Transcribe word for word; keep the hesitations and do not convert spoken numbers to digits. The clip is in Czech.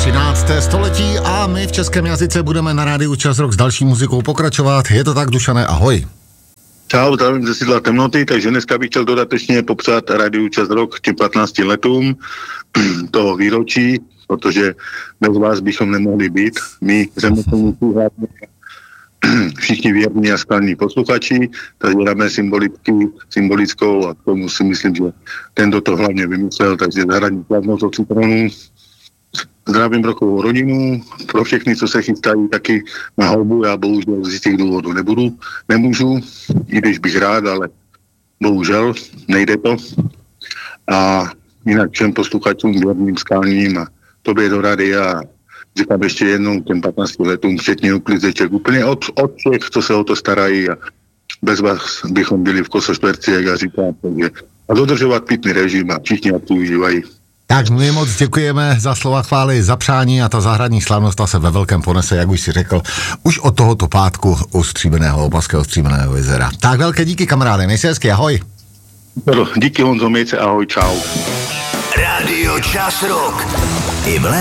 třinácté století a my v českém jazyce budeme na rádiu Čas Rock s další muzikou pokračovat. Je to tak, Dušané, ahoj. Čau, zdravím ze sídla Temnoty, takže dneska bych chtěl dodatečně popřát rádiu Čas Rock těm patnácti letům toho výročí, protože bez vás bychom nemohli být. My řemeslníci hlavně všichni věrní a skalní posluchači, takže dáme symbolicky, symbolickou a k tomu si myslím, že ten, kdo to hlavně vymyslel, takže zahradní plavnost od Citronu. Zdravím rokovou rodinu, pro všechny, co se chystají taky na houbu, já bohužel z těch důvodů nebudu, nemůžu, i když bych rád, ale bohužel nejde to. A jinak všem posluchačům věrným, skalním a tobě do rady a říkám ještě jednou těm patnácti letům, včetně uklizeček, úplně od, od těch, co se o to starají a bez vás bychom byli v kosoštverci, jak já říkám, takže a dodržovat pitný režim a všichni jak to užívají. Tak my moc děkujeme za slova chvály, za přání a ta zahradní slavnost ta se ve velkém ponese, jak už si řekl, už od tohoto pátku u Stříbrného, Opavského Stříbrného jezera. Tak velké díky, kamaráde, měj se hezky, ahoj. Díky, Honzo, mějte, ahoj, čau. Rádio Čas Rock. I v